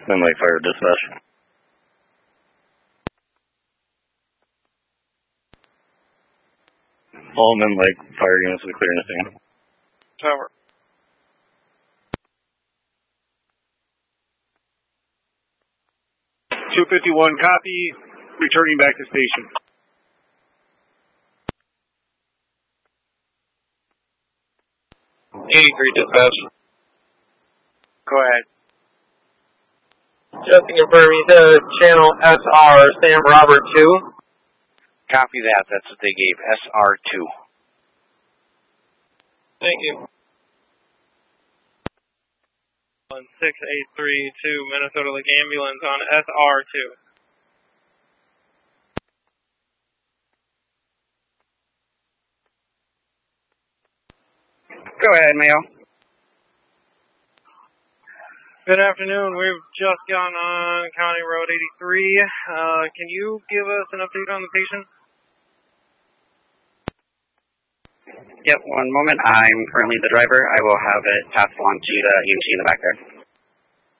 Lynn Lake Fire Dispatch. All Lynn Lake Fire units will be clearing the scene. Tower. (251) copy. Returning back to station. 83 dispatch. Go ahead. Just to confirm, you said channel SR, Sam Robert 2. Copy that. That's what they gave. SR2. Thank you. 6832 Minnesota Lake Ambulance on SR2. Go ahead, Mayo. Good afternoon. We've just gotten on County Road 83. Can you give us an update on the patient? Yep, one moment. I'm currently the driver. I will have it passed along to the EMT in the back there.